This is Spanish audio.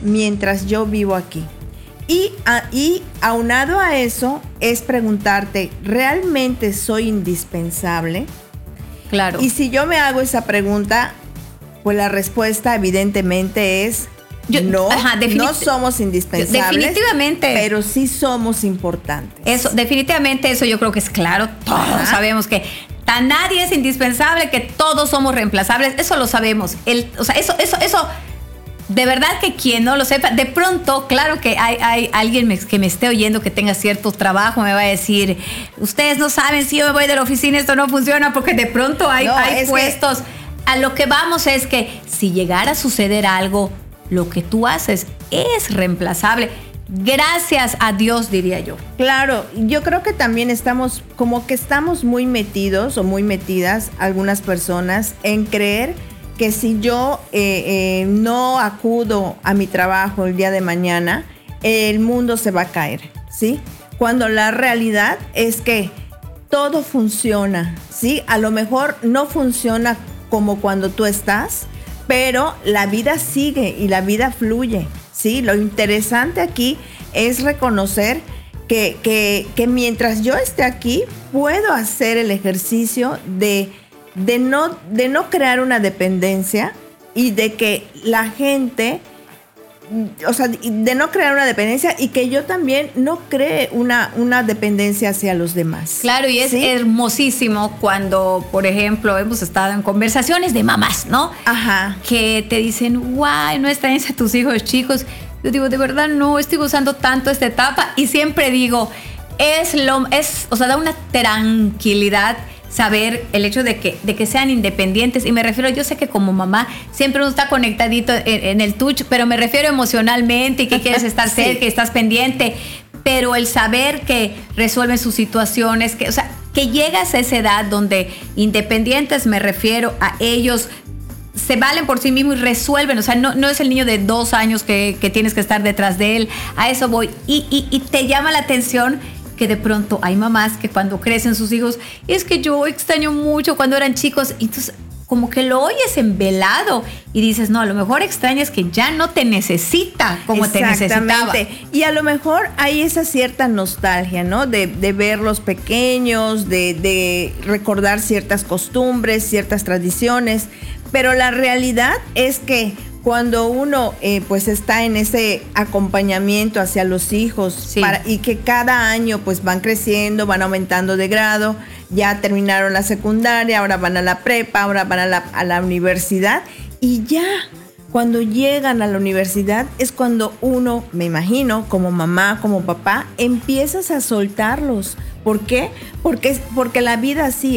mientras yo vivo aquí. Y aunado a eso es preguntarte, ¿realmente soy indispensable? Claro. Y si yo me hago esa pregunta, pues la respuesta evidentemente es no somos indispensables. Definitivamente. Pero sí somos importantes. Eso, definitivamente eso yo creo que es claro. Todos sabemos que nadie es indispensable, que todos somos reemplazables. Eso lo sabemos. Eso de verdad que quien no lo sepa, de pronto, claro que hay alguien que me esté oyendo que tenga cierto trabajo, me va a decir, ustedes no saben, si yo me voy de la oficina esto no funciona, porque de pronto hay puestos. A lo que vamos es que si llegara a suceder algo, lo que tú haces es reemplazable. Gracias a Dios, diría yo. Claro, yo creo que también estamos muy metidos o muy metidas algunas personas en creer que si yo no acudo a mi trabajo el día de mañana, el mundo se va a caer, ¿sí? Cuando la realidad es que todo funciona, ¿sí? A lo mejor no funciona como cuando tú estás, pero la vida sigue y la vida fluye, ¿sí? Lo interesante aquí es reconocer que mientras yo esté aquí, puedo hacer el ejercicio de no crear una dependencia y de que la gente, o sea, de no crear una dependencia y que yo también no cree una dependencia hacia los demás. Claro, y es hermosísimo cuando, por ejemplo, hemos estado en conversaciones de mamás, ¿no? Ajá. Que te dicen, guay, no extrañas a tus hijos chicos. Yo digo, de verdad no, estoy gozando tanto esta etapa, y siempre digo, da una tranquilidad saber el hecho de que sean independientes. Y me refiero, yo sé que como mamá siempre uno está conectadito en el touch, pero me refiero emocionalmente y que quieres estar cerca, que estás pendiente, pero el saber que resuelven sus situaciones, que llegas a esa edad donde independientes, me refiero a ellos, se valen por sí mismos y resuelven. O sea, no es el niño de 2 años que tienes que estar detrás de él. A eso voy. Y te llama la atención que de pronto hay mamás que cuando crecen sus hijos, es que yo extraño mucho cuando eran chicos, y entonces como que lo oyes envelado y dices, no, a lo mejor extrañas que ya no te necesita como te necesitaba. Y a lo mejor hay esa cierta nostalgia, ¿no? De verlos pequeños, de recordar ciertas costumbres, ciertas tradiciones, pero la realidad es que cuando uno pues está en ese acompañamiento hacia los hijos, y que cada año pues van creciendo, van aumentando de grado, ya terminaron la secundaria, ahora van a la prepa, ahora van a la universidad, y ya cuando llegan a la universidad es cuando uno, me imagino, como mamá, como papá, empiezas a soltarlos. ¿Por qué? Porque la vida así